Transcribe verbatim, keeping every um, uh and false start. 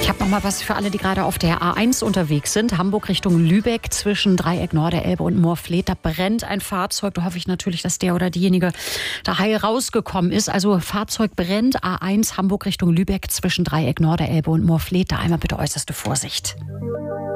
Ich habe noch mal was für alle, die gerade auf der A eins unterwegs sind. Hamburg Richtung Lübeck zwischen Dreieck Norderelbe und Moorfleet. Da brennt ein Fahrzeug. Da hoffe ich natürlich, dass der oder diejenige da heil rausgekommen ist. Also Fahrzeug brennt. A eins Hamburg Richtung Lübeck zwischen Dreieck Norderelbe und Moorfleet. Da einmal bitte äußerste Vorsicht.